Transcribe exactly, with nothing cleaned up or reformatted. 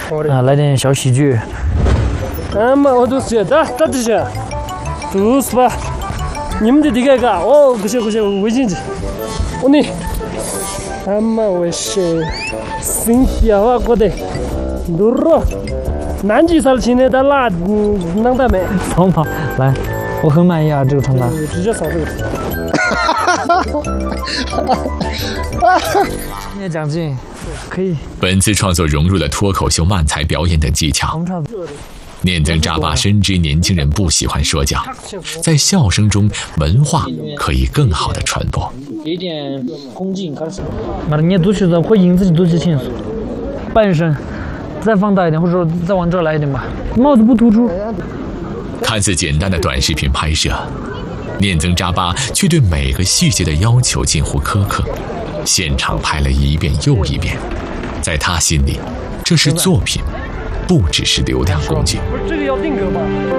啊，来点小喜剧。 嗯嘛，我都是的，这这些，都是吧？你们的这个个，哦，不行不行，微信子，我呢，嗯嘛，我是新疆话过的，多少？南极啥现在在哪弄的没？ 好嘛，来，我很满意啊，这个穿搭。 直接扫这个。 谢谢奖金，可以。 本次创作融入了脱口秀、慢才表演等技巧。念曾扎巴深知年轻人不喜欢说教，在笑声中，文化可以更好的传播。 一点恭敬开始。妈的，你读曲子会引自己读起清楚。半声，再放大一点，或者说再往这儿来一点吧。帽子不突出。 看似简单的短视频拍摄，念曾扎巴却对每个细节的要求近乎苛刻。现场拍了一遍又一遍，在他心里，这是作品，不只是流量工具。 不是这个要定格吗？